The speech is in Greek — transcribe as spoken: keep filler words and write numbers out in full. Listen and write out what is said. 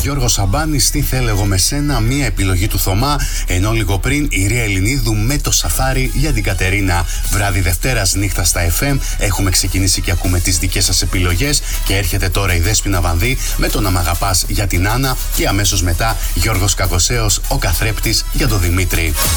Γιώργος Σαμπάνης, Τι θέλω εγώ με σένα, μία επιλογή του Θωμά. Ενώ λίγο πριν η Ρία Ελληνίδου με το Σαφάρι για την Κατερίνα. Βράδυ Δευτέρας, νύχτα στα εφ εμ. Έχουμε ξεκινήσει και ακούμε τις δικές σας επιλογές. Και έρχεται τώρα η Δέσποινα Βανδύ με το Να μ' αγαπάς για την Άννα. Και αμέσως μετά Γιώργος Κακοσέος, ο καθρέπτης για τον Δημήτρη.